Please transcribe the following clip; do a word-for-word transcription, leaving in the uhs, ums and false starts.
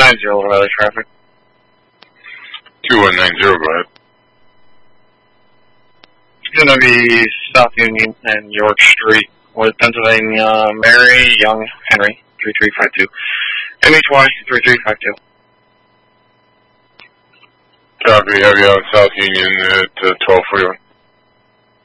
nine zero, Riley traffic. two one nine zero, go ahead. It's going to be South Union and York Street with Pennsylvania Mary Young Henry, three three five two. M H Y, three three five two. Copy, have you on South Union at uh, twelve forty-one.